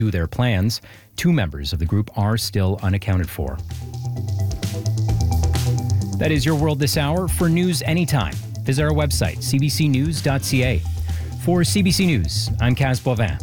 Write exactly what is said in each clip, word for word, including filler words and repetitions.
their plans. Two members of the group are still unaccounted for. That is your world this hour. For news anytime, visit our website, c b c news dot c a. For C B C News, I'm Kaz Boivin.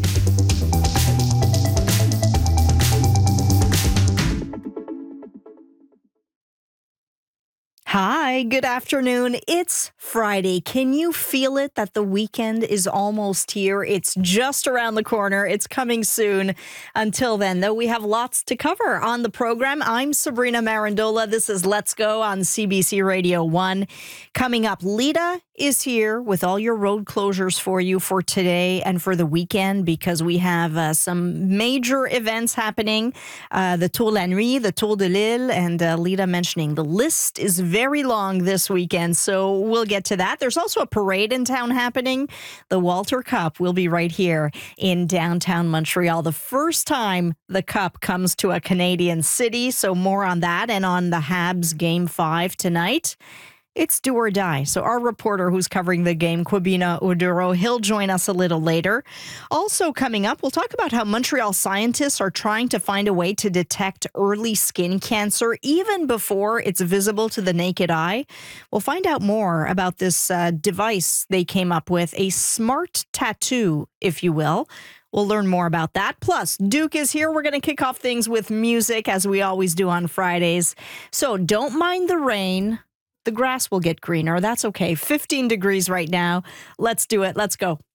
Hi, good afternoon. It's Friday. Can you feel it that the weekend is almost here? It's just around the corner. It's coming soon. Until then, though, we have lots to cover on the program. I'm Sabrina Marandola. This is Let's Go on C B C Radio one. Coming up, Lita is here with all your road closures for you for today and for the weekend, because we have uh, some major events happening. Uh, the Tour La Nuit, the Tour de l'Île, and uh, Lita mentioning the list is very long this weekend, so we'll get to that. There's also a parade in town happening. The Walter Cup will be right here in downtown Montreal. The first time the Cup comes to a Canadian city, so more on that and on the Habs Game five tonight. It's do or die. So our reporter who's covering the game, Kwabena Oduro, he'll join us a little later. Also coming up, we'll talk about how Montreal scientists are trying to find a way to detect early skin cancer even before it's visible to the naked eye. We'll find out more about this uh, device they came up with, a smart tattoo, if you will. We'll learn more about that. Plus, Duke is here. We're going to kick off things with music, as we always do on Fridays. So don't mind the rain. The grass will get greener. That's okay. fifteen degrees right now. Let's do it. Let's go.